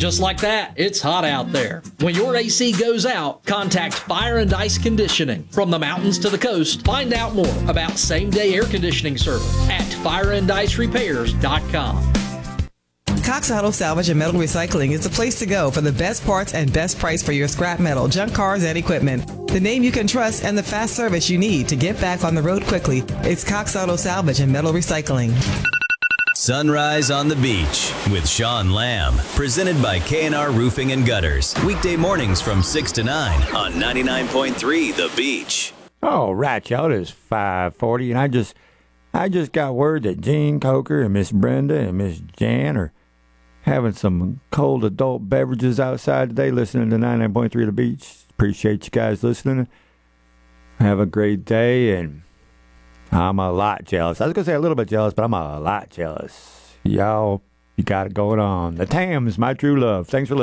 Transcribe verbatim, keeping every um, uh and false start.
Just like that, it's hot out there. When your A C goes out, contact Fire and Ice Conditioning. From the mountains to the coast, find out more about same-day air conditioning service at fire and ice repairs dot com. Cox Auto Salvage and Metal Recycling is the place to go for the best parts and best price for your scrap metal, junk cars, and equipment. The name you can trust and the fast service you need to get back on the road quickly. It's Cox Auto Salvage and Metal Recycling. Sunrise on the Beach with Sean Lamb. Presented by K and R Roofing and Gutters. Weekday mornings from six to nine on ninety-nine point three The Beach. All right, y'all. It is five forty, and I just I just got word that Gene Coker and Miss Brenda and Miss Jan are having some cold adult beverages outside today, listening to ninety-nine point three The Beach. Appreciate you guys listening. Have a great day, and I'm a lot jealous. I was going to say a little bit jealous, but I'm a lot jealous. Y'all, you got it going on. The Tams, my true love. Thanks for listening.